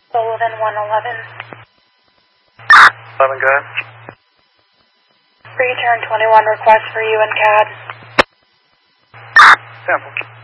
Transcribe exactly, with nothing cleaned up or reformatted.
Sullivan one eleven. eleven, go ahead. Return twenty-one request for you and C A D. Sample.